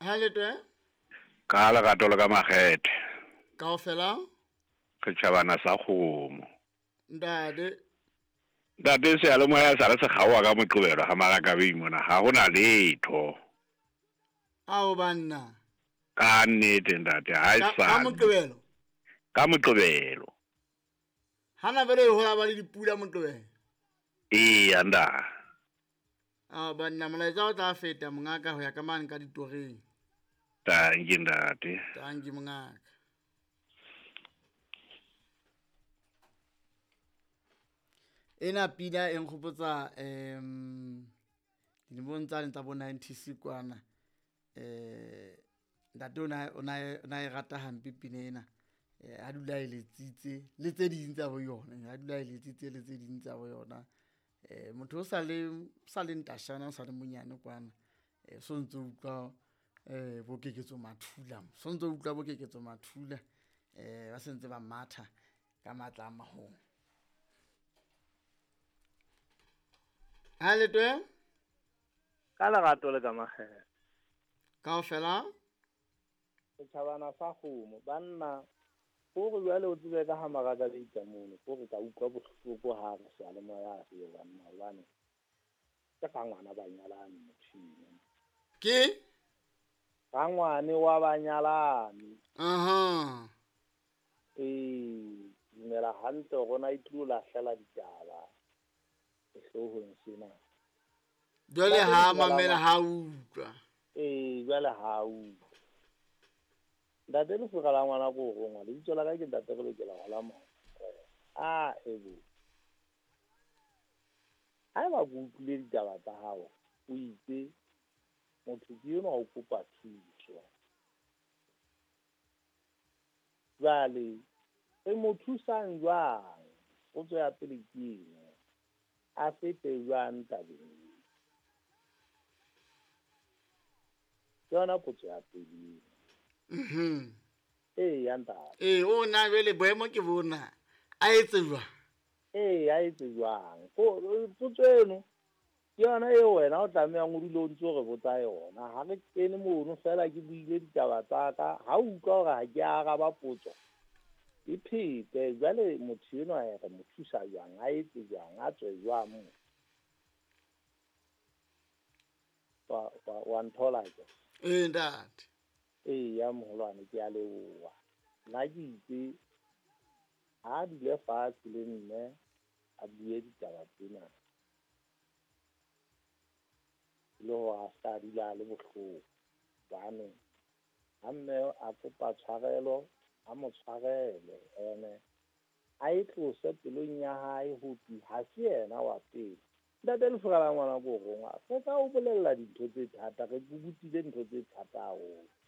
Ha letwe ka lerato le ka makgethe kaofela ke tjhabana sa kgomo ntate ntate seyalemoya sa le se kgaoha ka Moqebelo ha Malakabeng mona ha hona letho ao banna ka nnete ntate ha e ka sa Moqebelo ka Moqebelo hana vele ho la ba le dipula Moqebelo iya nda banna molaetsa o tla feta mongaka ho ya ka mane ka ditoreng tangi ntate tangi mongaka ena pina e nkgopotsa dilemong tsa tsa bo 90s kwana ntate ona e rata hampe pina ena ha dula e letsitse le tse ding tsa bo yona ha dula e letsitse le tse ding tsa bo yona motho o sa le ntashana o sa le monyane kwana so ntse utlwa bo keketso mathula so ntse utlwa bo keketso mathula ba sentse ba matha ka matla a mahong ha letwe ka lerato le ka makgethe kaofela setjhabana sa kgomo banna hore jwale o tsebe ka ha maraka le itamono hore ka utlwa bohloko ha re seyalemoya e banna hobane ke ka ngwana ba nyalane mothina ke ka ngwane wa banyalane dumela hantle rona e tlo lahlela ditaba sehlohong sena jwale ha mamela ha utlwa jwale ha utlwa ntate le fura la ngwana ko rongwa le ditso la ka ke ntate re lokela go la mo ebo ha ba go utlwile ditaba tsa hao o itse motho ke yona o kopa thuso jwale e mo thusang jwang o tswe ya pele ke eng a fete jwang tabeng yona potso ya pele ya ntate o na jwale boemo ke bona a etse jwang a etse jwang potso eno ke yona eo wena o tlameha o dilo ntse re botsa yona ha re kene mono fela ke buile ditaba tsa ka ha o utlwa hore ha ke araba potso e phete jwale motho eno a re mo thusa jwang a etse jwang a tswe jwang mo wa nthola ke ntate ya moholwane ke a leboha nna ke itse ha dile fatshe le nne a bue ditaba tsena le ho a sa dila le bohloko bane ha mme a kopa tshwarelo a mo tshwarele ene a e tlose pelong ya hae ho tsi ha se yena wa pele ntate le fura la ngwana ko rongwa re ka o bolella dintho tse thata re butile ntho tse thata haholo